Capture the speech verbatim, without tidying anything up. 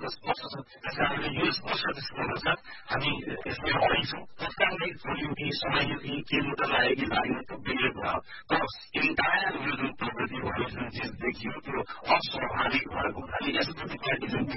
स्पष्ट छ। त्यसै कारणले यो स्पष्ट देखिएको छ हामी यसमा अडिग छौँ। त्यस कारणले खोलियो कि समाइयो कि केन्द्र लाग्यो कि लागेन त्यो बेग्लै कुरा हो। तर इन्टायर यो जुन प्रगति भयो जुन चिज देखियो त्यो अस्वाभाविक भएको हुनाले यसप्रति पार्टी जुन